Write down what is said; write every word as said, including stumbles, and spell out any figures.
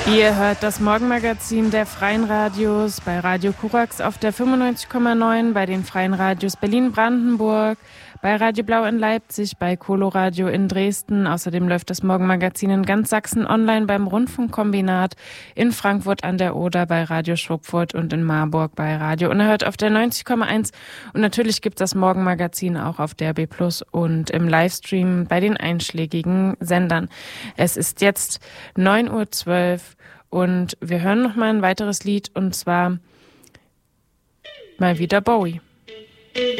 Ihr hört das Morgenmagazin der Freien Radios bei Radio Korax auf der fünfundneunzig Komma neun, bei den Freien Radios Berlin-Brandenburg, bei Radio Blau in Leipzig, bei Coloradio in Dresden. Außerdem läuft das Morgenmagazin in ganz Sachsen online beim Rundfunkkombinat, in Frankfurt an der Oder bei Radio Schwupfurt und in Marburg bei Radio Unerhört auf der neunzig Komma eins. Und natürlich gibt es das Morgenmagazin auch auf D A B Plus und im Livestream bei den einschlägigen Sendern. Es ist jetzt neun Uhr zwölf und wir hören noch mal ein weiteres Lied, und zwar mal wieder Bowie.